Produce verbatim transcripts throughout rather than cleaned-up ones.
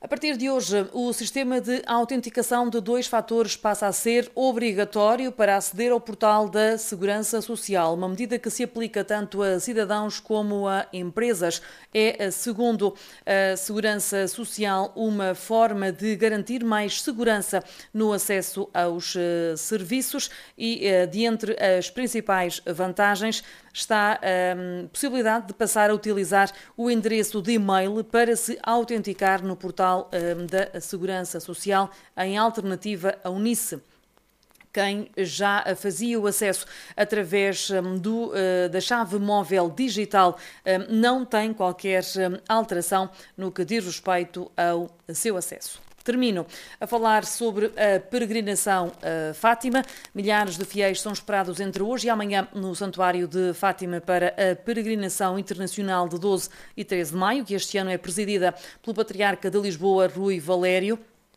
A partir de hoje, o sistema de autenticação de dois fatores passa a ser obrigatório para aceder ao portal da Segurança Social, uma medida que se aplica tanto a cidadãos como a empresas. É, segundo a Segurança Social, uma forma de garantir mais segurança no acesso aos serviços e, de entre as principais vantagens, está a possibilidade de passar a utilizar o endereço de e-mail para se autenticar no portal da Segurança Social, em alternativa ao N I C. Quem já fazia o acesso através do, da chave móvel digital não tem qualquer alteração no que diz respeito ao seu acesso. Termino a falar sobre a peregrinação a Fátima. Milhares de fiéis são esperados entre hoje e amanhã no Santuário de Fátima para a peregrinação internacional de doze e treze de maio, que este ano é presidida pelo Patriarca de Lisboa, Rui Valério.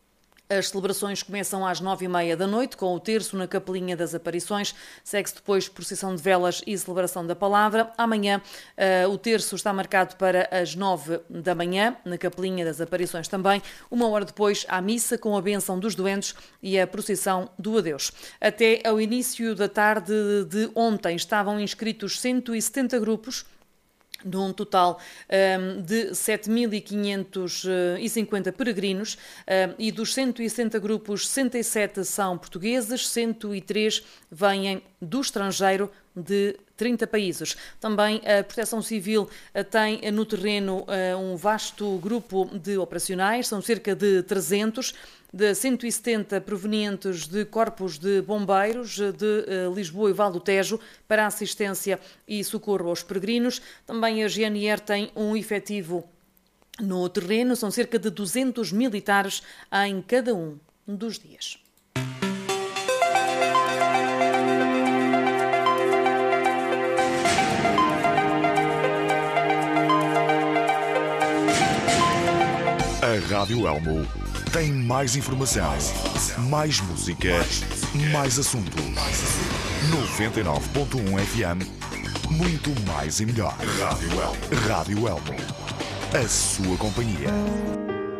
As celebrações começam às nove e meia da noite, com o terço na Capelinha das Aparições. Segue-se depois procissão de velas e celebração da palavra. Amanhã uh, o terço está marcado para as nove da manhã, na Capelinha das Aparições também. Uma hora depois, a missa com a bênção dos doentes e a procissão do adeus. Até ao início da tarde de ontem estavam inscritos cento e setenta grupos, num total um, de sete mil quinhentos e cinquenta peregrinos, um, e dos cento e setenta grupos, sessenta e sete são portugueses, cento e três vêm do estrangeiro, de trinta países. Também a Proteção Civil tem no terreno um vasto grupo de operacionais, são cerca de trezentos, de cento e setenta provenientes de corpos de bombeiros de Lisboa e Val do Tejo para assistência e socorro aos peregrinos. Também a G N R tem um efetivo no terreno, são cerca de duzentos militares em cada um dos dias. A Rádio Elmo tem mais informação, mais música, mais assunto. noventa e nove ponto um F M, muito mais e melhor. Rádio Elmo. Rádio Elmo. A sua companhia.